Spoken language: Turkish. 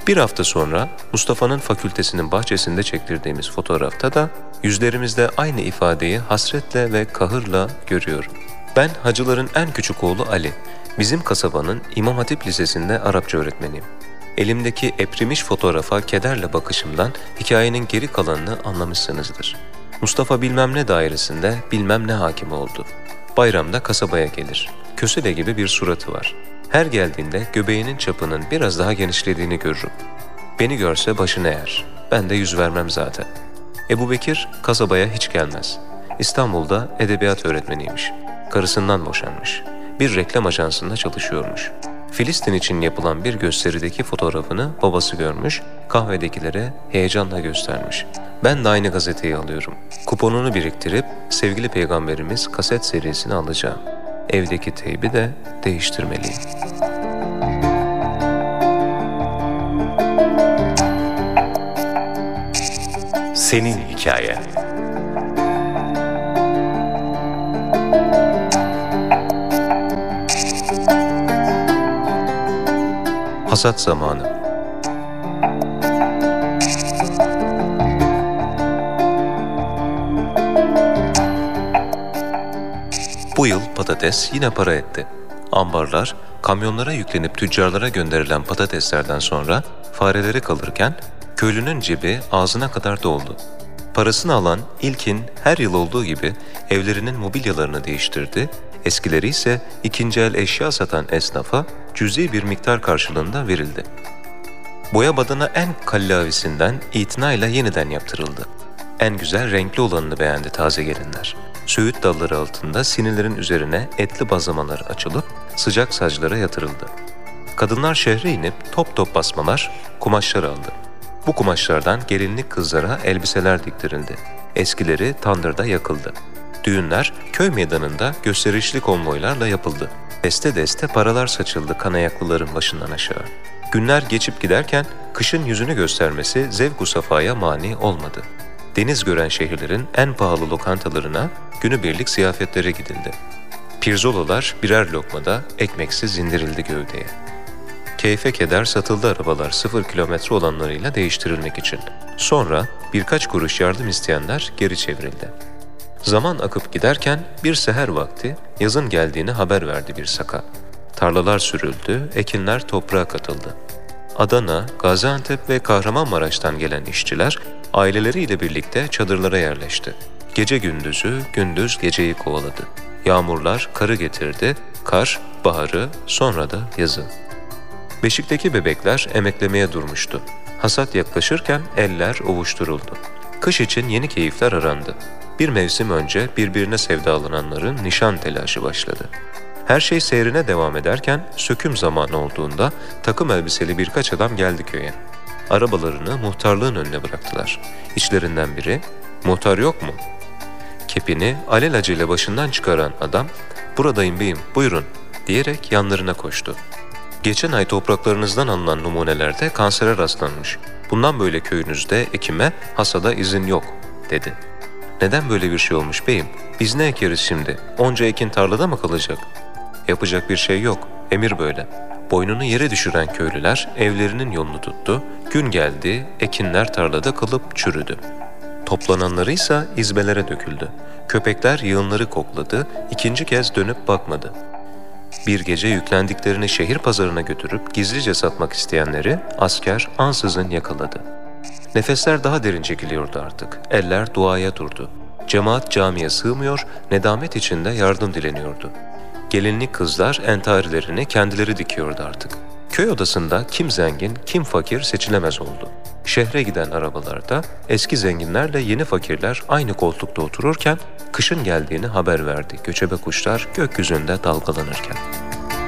Bir hafta sonra Mustafa'nın fakültesinin bahçesinde çektirdiğimiz fotoğrafta da yüzlerimizde aynı ifadeyi hasretle ve kahırla görüyorum. Ben hacıların en küçük oğlu Ali. Bizim kasabanın İmam Hatip Lisesi'nde Arapça öğretmeniyim. Elimdeki eprimiş fotoğrafa kederle bakışımdan hikayenin geri kalanını anlamışsınızdır. Mustafa bilmem ne dairesinde bilmem ne hakimi oldu. Bayramda kasabaya gelir. Kösele gibi bir suratı var. Her geldiğinde göbeğinin çapının biraz daha genişlediğini görürüm. Beni görse başını eğer. Ben de yüz vermem zaten. Ebubekir kasabaya hiç gelmez. İstanbul'da edebiyat öğretmeniymiş. Karısından boşanmış. Bir reklam ajansında çalışıyormuş. Filistin için yapılan bir gösterideki fotoğrafını babası görmüş, kahvedekilere heyecanla göstermiş. Ben de aynı gazeteyi alıyorum. Kuponunu biriktirip sevgili peygamberimiz kaset serisini alacağım. Evdeki teybi de değiştirmeliyim. Senin hikayen. Hasat zamanı. Bu yıl patates yine para etti. Ambarlar, kamyonlara yüklenip tüccarlara gönderilen patateslerden sonra fareleri kalırken köylünün cebi ağzına kadar doldu. Parasını alan ilkin her yıl olduğu gibi evlerinin mobilyalarını değiştirdi, eskileri ise ikinci el eşya satan esnafa cüzi bir miktar karşılığında verildi. Boya badana en kallavisinden itinayla yeniden yaptırıldı. En güzel renkli olanını beğendi taze gelinler. Söğüt dalları altında sinirlerin üzerine etli bazlamalar açılıp sıcak saclara yatırıldı. Kadınlar şehre inip top top basmalar, kumaşlar aldı. Bu kumaşlardan gelinlik kızlara elbiseler diktirildi. Eskileri tandırda yakıldı. Düğünler köy meydanında gösterişli konvoylarla yapıldı. Deste deste paralar saçıldı kanayaklıların başından aşağı. Günler geçip giderken kışın yüzünü göstermesi zevk-u safaya mani olmadı. Deniz gören şehirlerin en pahalı lokantalarına günübirlik ziyafetlere gidildi. Pirzolalar birer lokmada ekmeksiz indirildi gövdeye. Keyfe keder satıldı arabalar 0 kilometre olanlarıyla değiştirilmek için. Sonra birkaç kuruş yardım isteyenler geri çevrildi. Zaman akıp giderken bir seher vakti yazın geldiğini haber verdi bir saka. Tarlalar sürüldü, ekinler toprağa katıldı. Adana, Gaziantep ve Kahramanmaraş'tan gelen işçiler aileleriyle birlikte çadırlara yerleşti. Gece gündüzü, gündüz geceyi kovaladı. Yağmurlar karı getirdi, kar baharı, sonra da yazı. Beşikteki bebekler emeklemeye durmuştu. Hasat yaklaşırken eller ovuşturuldu. Kış için yeni keyifler arandı. Bir mevsim önce birbirine sevdalananların nişan telaşı başladı. Her şey seyrine devam ederken söküm zamanı olduğunda takım elbiseli birkaç adam geldi köye. Arabalarını muhtarlığın önüne bıraktılar. İçlerinden biri, "Muhtar yok mu?" Kepini alelacele başından çıkaran adam, "Buradayım beyim, buyurun," diyerek yanlarına koştu. "Geçen ay topraklarınızdan alınan numunelerde kansere rastlanmış. Bundan böyle köyünüzde ekime, hasada izin yok," dedi. "Neden böyle bir şey olmuş beyim? Biz ne ekeriz şimdi? Onca ekin tarlada mı kalacak?" "Yapacak bir şey yok, emir böyle." Boynunu yere düşüren köylüler evlerinin yolunu tuttu. Gün geldi, ekinler tarlada kalıp çürüdü. Toplananları ise izbelere döküldü. Köpekler yığınları kokladı, ikinci kez dönüp bakmadı. Bir gece yüklendiklerini şehir pazarına götürüp gizlice satmak isteyenleri asker ansızın yakaladı. Nefesler daha derin çekiliyordu artık. Eller duaya durdu. Cemaat camiye sığmıyor, nedamet içinde yardım dileniyordu. Gelinlik kızlar entarilerini kendileri dikiyordu artık. Köy odasında kim zengin, kim fakir seçilemez oldu. Şehre giden arabalarda eski zenginlerle yeni fakirler aynı koltukta otururken kışın geldiğini haber verdi göçebe kuşlar gökyüzünde dalgalanırken.